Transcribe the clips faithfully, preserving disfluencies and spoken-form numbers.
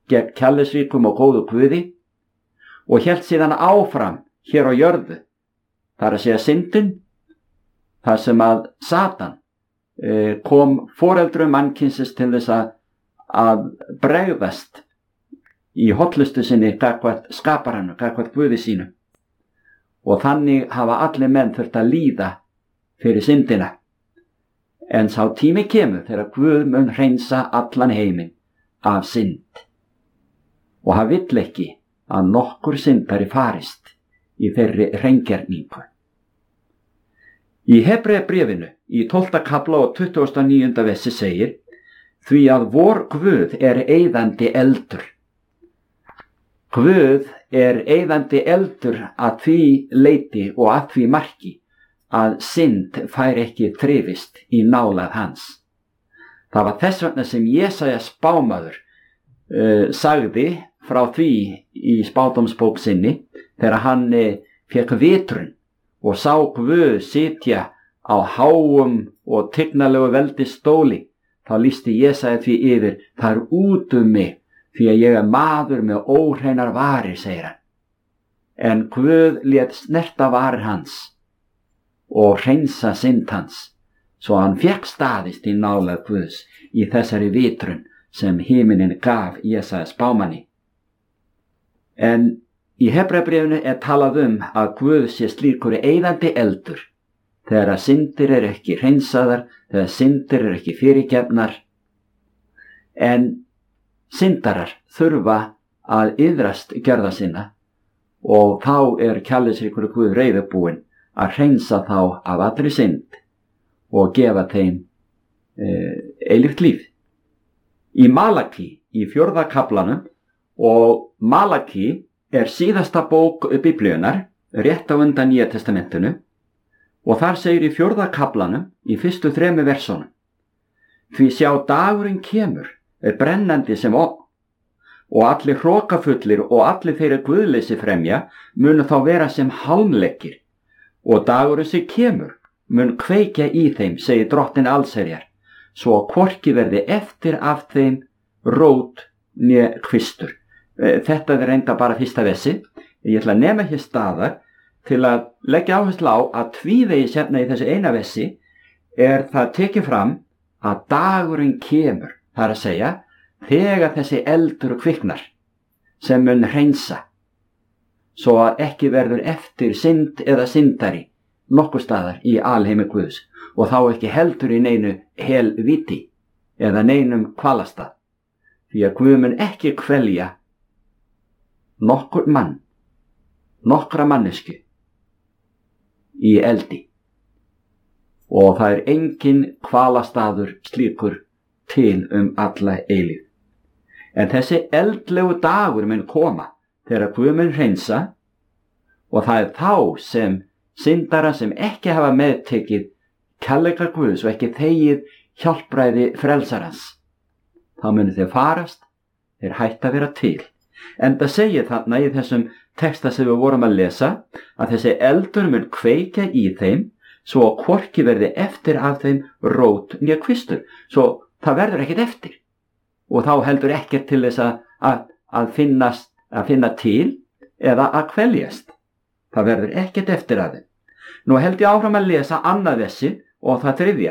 gegn kærleiksríkum og góðu Guði og hélt síðan áfram hér á jörðu. Það er að segja syndin, þar sem að Satan eh, kom foreldrum mannkynsins til þess að, að bregðast í hollustu sinni gagnvart skaparanum, gagnvart Guði sínu. Og þannig hafa allir menn þurft að líða fyrir syndina. En sá tími kemur þegar Guð mun hreinsa allan heiminn af synd. Og hann vill ekki að nokkur syndari farist í þeirri hreingerningu. Í Hebreabréfinu í tólfta kafla og tuttugasta og níunda versi segir: því að vor Guð er eyðandi eldur. Guð er eyðandi eldur að því leiti og að því marki að synd fær ekki þrifist í nálægð hans. Það var þess vegna sem Jesaja spámaður uh, sagði frá því í spádómsbók sinni þegar hann uh, fékk vitrun og sá Guð sitja á háum og tignarlegu veldi stóli. Þá lýsti Jesaja því yfir: það er út um mig, því að ég er maður með óhreinar varir, segir hann. En Guð lét snerta varir hans og hreinsa synd hans, svo hann fékk staðist í nálægð Guðs í þessari vitrun sem himinin gaf Jesaja spámanni. En í Hebreabréfinu er talað um að Guð sé slíkur eyðandi eldur þegar að syndir er ekki hreinsaðar, þegar syndir er ekki fyrirgefnar. En syndarar þurfa að iðrast gjörða sinna og þá er kærleiksríkur Guð reiðubúinn að hreinsa þá af allri synd og gefa þeim e, eilíft líf. Í Malaki í fjórða kaflanum, og Malaki er síðasta bók Biblíunnar rétt á undan Nýja testamentinu, og þar segir í fjórða kaflanum í fyrstu þremu versunum: því sjá dagurinn kemur er brennandi sem ofn, og allir hrokafullir og allir þeirra guðleysi fremja munu þá vera sem hálmleggir, og dagurinn sem kemur mun kveikja í þeim, segir Drottinn allsherjar, svo að hvorki verði eftir af þeim rót né kvistur. Þetta er reynda bara fyrsta versi. Ég ætla að nema hér staðar til að leggja áherslu á að tvívegis hérna í þessu eina versi er það tekið fram að dagurinn kemur, það er að segja þegar þessi eldur kviknar sem mun hreinsa, svo að ekki verður eftir synd eða syndari nokkur staðar í alheimi Guðs, og þá ekki heldur í neinu helvíti eða neinum kvalastað, því að Guð mun ekki kvelja nokkur mann, nokkra mannesku í eldi, og það er engin kvalastaður slíkur til um alla eilífð. En þessi eldlegu dagur mun koma þegar Guð mun hreinsa, og það er þá sem syndara sem ekki hafa meðtekið kærleika Guðs og ekki þegið hjálpræði frelsarans, þá munu þeir farast, þeir hætta að vera til. En það segir þarna í þessum texta sem við vorum að lesa að þessi eldur mun kveikja í þeim, svo að hvorki verði eftir af þeim rót né kvistur, svo það verður ekkert eftir, og þá heldur ekkert til þess að, að, að, finnast, að finna til eða að kveljast. Það verður ekkert eftir af þeim. Nú held ég áfram að lesa annað versi og það þriðja.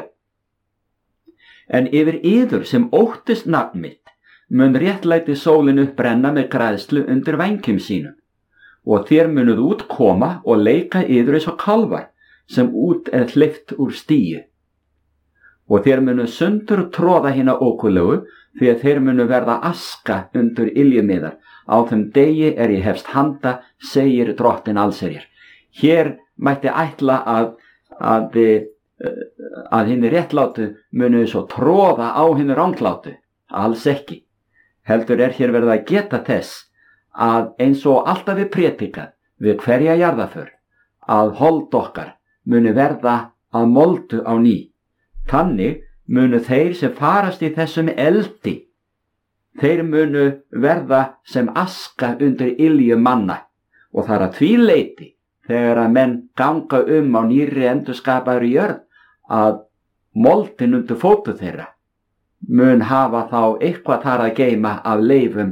En yfir yður sem óttist nafn mitt mun réttlæti sólin uppbrenna með græðslu undir vængjum sínum, og þér munuð út koma og leika yður eins og kálfar sem út er hleypt úr stíu. Og þér munu sundur tróða hina ókulegu, því að þeir munu verða aska undir iljumíðar. Á þeim degi er ég hefst handa, segir Drottinn allsherjar. Hér mætti ætla að, að, að hinn réttlátu munu svo tróða á hinn ránglátu. Alls ekki. Heldur er hér verið að geta þess að eins og alltaf við prétikað við hverja jarðarför, að hold okkar munu verða að moldu á ný. Þannig munu þeir sem farast í þessum eldi, þeir munu verða sem aska undir ilju manna, og það er að því leyti þegar að menn ganga um á nýrri endurskapaðri jörð að moldin undir fótu þeirra mun hafa þá eitthvað þar að geyma af leifum